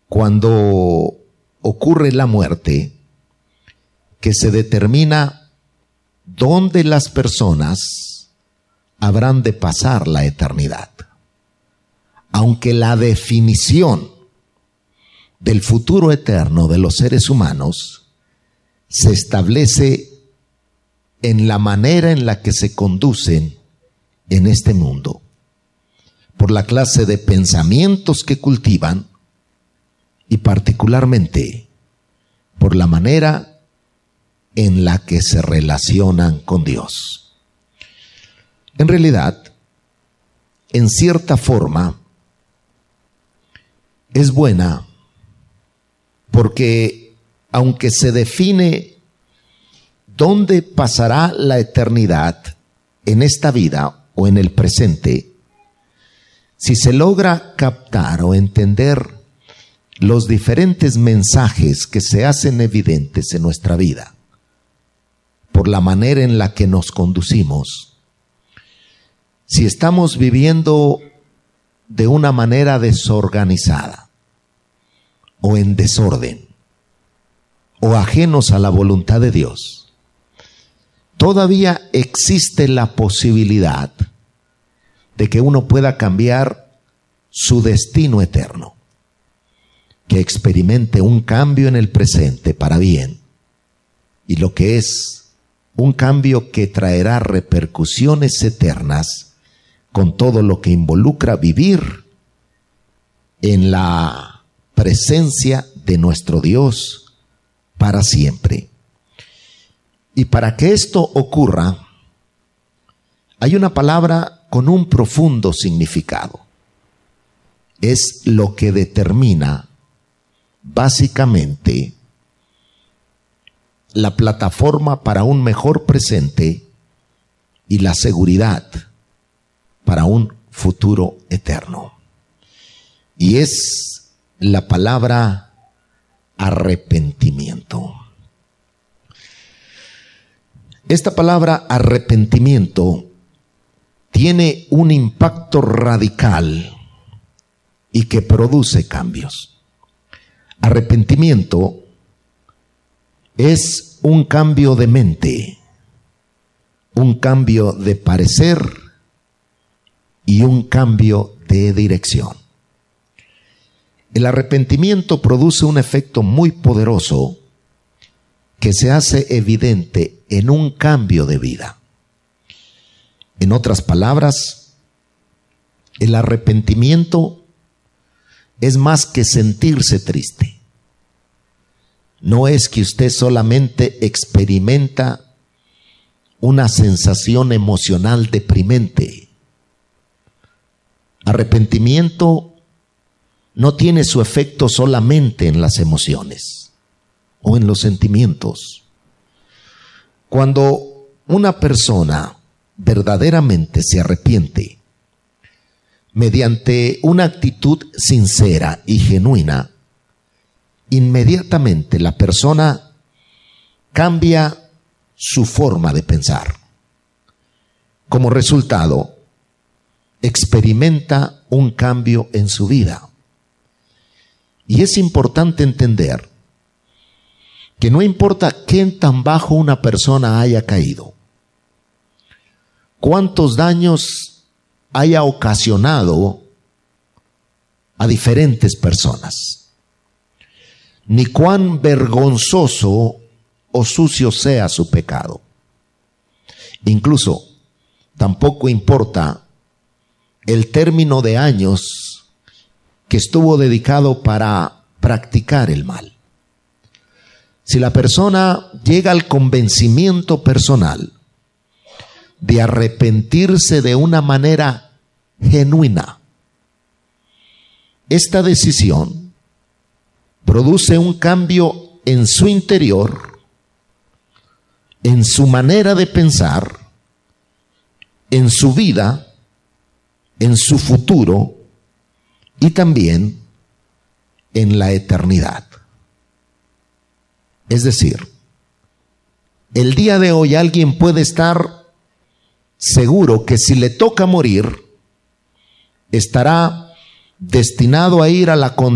cuando ocurre la muerte, que se determina dónde las personas habrán de pasar la eternidad. Aunque la definición del futuro eterno de los seres humanos se establece en la manera en la que se conducen en este mundo, por la clase de pensamientos que cultivan y particularmente por la manera en la que se relacionan con Dios. En realidad, en cierta forma, es buena porque aunque se define dónde pasará la eternidad en esta vida o en el presente, si se logra captar o entender los diferentes mensajes que se hacen evidentes en nuestra vida por la manera en la que nos conducimos, si estamos viviendo de una manera desorganizada o en desorden o ajenos a la voluntad de Dios, todavía existe la posibilidad de que uno pueda cambiar su destino eterno, que experimente un cambio en el presente para bien, y lo que es un cambio que traerá repercusiones eternas con todo lo que involucra vivir en la presencia de nuestro Dios para siempre. Y para que esto ocurra, hay una palabra con un profundo significado. Es lo que determina básicamente la plataforma para un mejor presente y la seguridad para un futuro eterno. Y es la palabra arrepentimiento. Esta palabra arrepentimiento tiene un impacto radical y que produce cambios. Arrepentimiento es un cambio de mente, un cambio de parecer y un cambio de dirección. El arrepentimiento produce un efecto muy poderoso que se hace evidente en un cambio de vida. En otras palabras, el arrepentimiento es más que sentirse triste. No es que usted solamente experimenta una sensación emocional deprimente. Arrepentimiento no tiene su efecto solamente en las emociones o en los sentimientos. Cuando una persona verdaderamente se arrepiente mediante una actitud sincera y genuina, inmediatamente la persona cambia su forma de pensar. Como resultado, experimenta un cambio en su vida. Y es importante entender que no importa qué tan bajo una persona haya caído, cuántos daños haya ocasionado a diferentes personas, ni cuán vergonzoso o sucio sea su pecado. Incluso tampoco importa el término de años que estuvo dedicado para practicar el mal. Si la persona llega al convencimiento personal de arrepentirse de una manera genuina, esta decisión produce un cambio en su interior, en su manera de pensar, en su vida, en su futuro y también en la eternidad. Es decir, el día de hoy alguien puede estar seguro que si le toca morir, estará destinado a ir a la condenación